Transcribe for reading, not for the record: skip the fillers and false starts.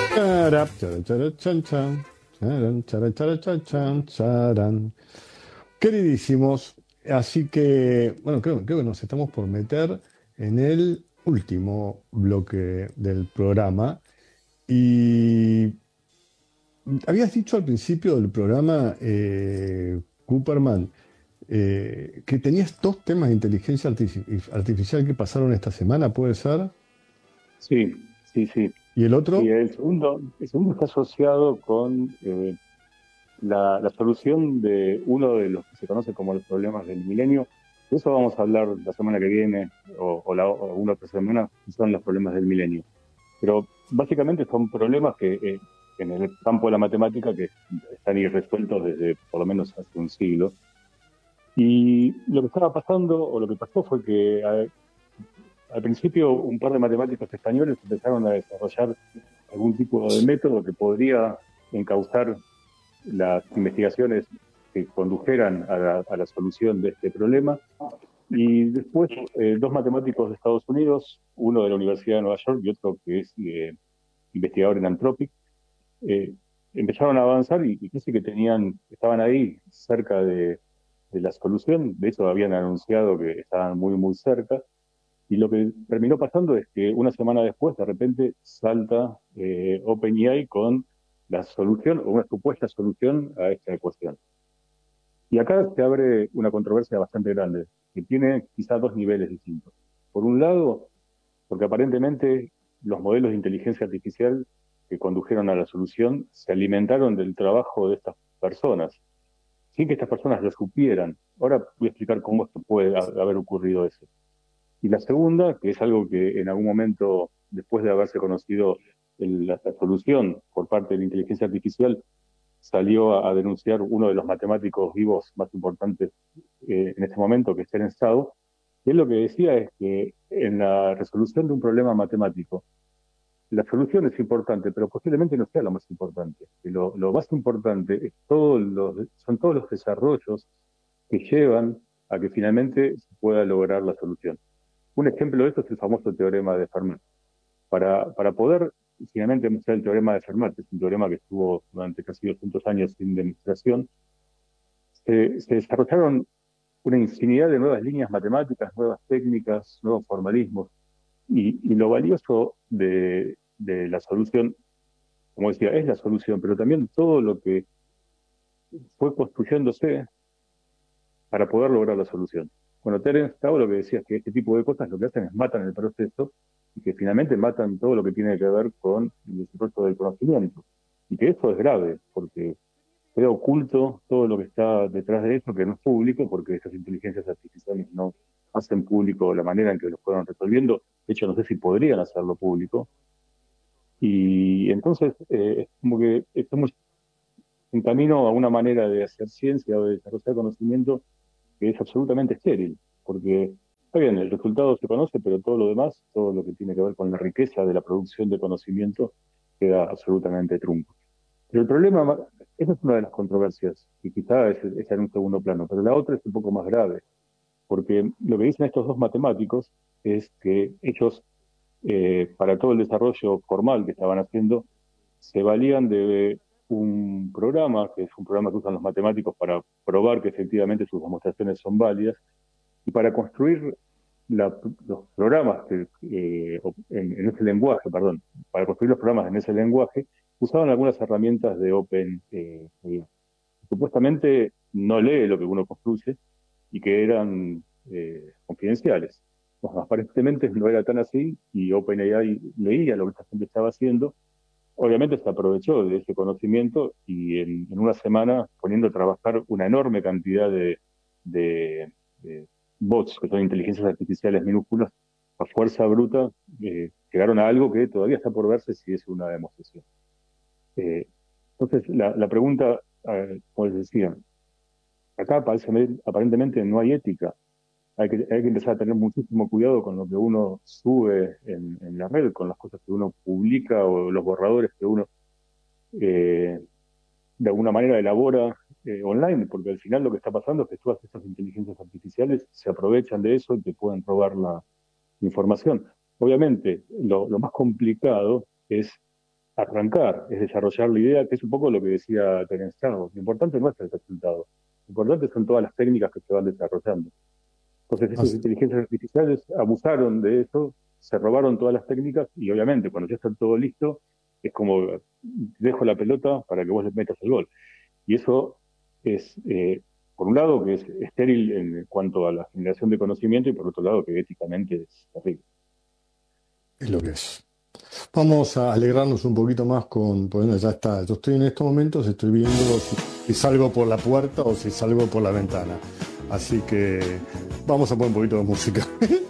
Charap, charan, charan, chan, chan. Charan, charan, charan, chan, chan, charan. Queridísimos, así que, bueno, creo que nos estamos por meter en el último bloque del programa. Y habías dicho al principio del programa, Cooperman, que tenías dos temas de inteligencia artificial que pasaron esta semana, ¿puede ser? Sí, sí, sí. ¿Y el Y otro? el segundo está asociado con la solución de uno de los que se conoce como los problemas del milenio. De eso vamos a hablar la semana que viene o una otra semana, que son los problemas del milenio. Pero básicamente son problemas que en el campo de la matemática que están irresueltos desde por lo menos hace un siglo. Y lo que estaba pasando, o lo que pasó fue que al principio un par de matemáticos españoles empezaron a desarrollar algún tipo de método que podría encauzar las investigaciones que condujeran a la solución de este problema. Y después, dos matemáticos de Estados Unidos, uno de la Universidad de Nueva York y otro que es investigador en Anthropic, eh, empezaron a avanzar y casi que estaban ahí cerca de la solución. De hecho, habían anunciado que estaban muy, muy cerca. Y lo que terminó pasando es que una semana después, de repente, salta OpenAI con la solución o una supuesta solución a esta ecuación. Y acá se abre una controversia bastante grande, que tiene quizás dos niveles distintos. Por un lado, porque aparentemente los modelos de inteligencia artificial que condujeron a la solución se alimentaron del trabajo de estas personas, sin que estas personas lo supieran. Ahora voy a explicar cómo esto puede haber ocurrido eso. Y la segunda, que es algo que en algún momento, después de haberse conocido la solución por parte de la inteligencia artificial, salió a denunciar uno de los matemáticos vivos más importantes en este momento, que es Terence Tao, y él lo que decía es que en la resolución de un problema matemático, la solución es importante, pero posiblemente no sea lo más importante. Que lo más importante son todos los desarrollos que llevan a que finalmente se pueda lograr la solución. Un ejemplo de esto es el famoso teorema de Fermat. Para poder finalmente demostrar el teorema de Fermat, que es un teorema que estuvo durante casi 200 años sin demostración, se desarrollaron una infinidad de nuevas líneas matemáticas, nuevas técnicas, nuevos formalismos. Y lo valioso de la solución, como decía, es la solución, pero también todo lo que fue construyéndose para poder lograr la solución. Bueno, Terence Tao lo que decía es que este tipo de cosas lo que hacen es matan el proceso y que finalmente matan todo lo que tiene que ver con el desarrollo del conocimiento. Y que eso es grave, porque queda oculto todo lo que está detrás de eso, que no es público, porque estas inteligencias artificiales no hacen público la manera en que lo fueron resolviendo. De hecho, no sé si podrían hacerlo público. Y entonces, es como que estamos en camino a una manera de hacer ciencia o de desarrollar conocimiento que es absolutamente estéril, porque está bien, el resultado se conoce, pero todo lo demás, todo lo que tiene que ver con la riqueza de la producción de conocimiento, queda absolutamente trunco. Pero el problema, esa es una de las controversias, y quizá es en un segundo plano, pero la otra es un poco más grave, porque lo que dicen estos dos matemáticos es que ellos, para todo el desarrollo formal que estaban haciendo, se valían de un programa, que es un programa que usan los matemáticos para probar que efectivamente sus demostraciones son válidas, y para construir los programas en ese lenguaje, perdón, para construir los programas en ese lenguaje, usaban algunas herramientas de Open, supuestamente no lee lo que uno construye y que eran confidenciales. Bueno, aparentemente no era tan así y OpenAI leía lo que esta gente estaba haciendo. Obviamente se aprovechó de ese conocimiento y en una semana poniendo a trabajar una enorme cantidad de, de bots, que son inteligencias artificiales minúsculas, a fuerza bruta, llegaron a algo que todavía está por verse si es una demostración. Eh, entonces, la pregunta, como les decía, acá aparentemente no hay ética. Hay que empezar a tener muchísimo cuidado con lo que uno sube en la red, con las cosas que uno publica o los borradores que uno eh, de alguna manera elabora online, porque al final lo que está pasando es que todas estas inteligencias artificiales se aprovechan de eso y te pueden robar la información. Obviamente, lo más complicado es arrancar, es desarrollar la idea, que es un poco lo que decía Terence Stamp. Lo importante no es el resultado, lo importante son todas las técnicas que se van desarrollando. Entonces, estas Así- inteligencias artificiales abusaron de eso, se robaron todas las técnicas y obviamente cuando ya está todo listo, es como dejo la pelota para que vos le metas el gol. Y eso es, por un lado, que es estéril en cuanto a la generación de conocimiento y por otro lado, que éticamente es terrible. es lo que es. Vamos a alegrarnos un poquito más bueno, ya está. Yo estoy en estos momentos, estoy viendo si salgo por la puerta o si salgo por la ventana. Así que vamos a poner un poquito de música.